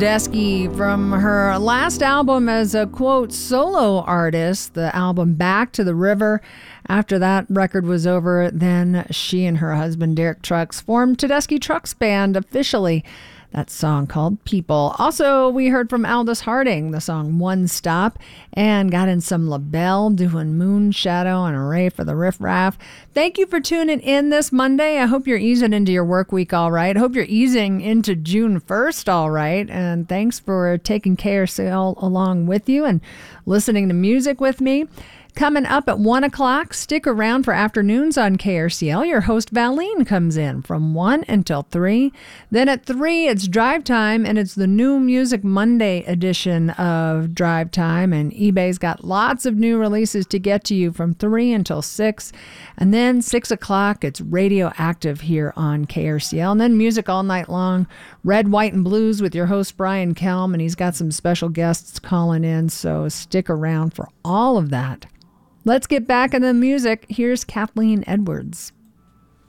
Tedeschi from her last album as a, quote, solo artist, the album Back to the River. After that record was over, then she and her husband Derek Trucks formed Tedeschi Trucks Band officially. That song called People. Also, we heard from Aldous Harding, the song One Stop, and got in some LaBelle doing Moon Shadow and Array for the Riff Raff. Thank you for tuning in this Monday. I hope you're easing into your work week all right. I hope you're easing into June 1st all right. And thanks for taking KRCL along with you and listening to music with me. Coming up at 1 o'clock, stick around for afternoons on KRCL. Your host, Valine, comes in from 1 until 3. Then at 3, it's Drive Time, and it's the new Music Monday edition of Drive Time. And eBay's got lots of new releases to get to you from 3 until 6. And then 6 o'clock, it's Radioactive here on KRCL. And then music all night long, Red, White, and Blues with your host, Brian Kelm. And he's got some special guests calling in, so stick around for all of that. Let's get back in the music. Here's Kathleen Edwards.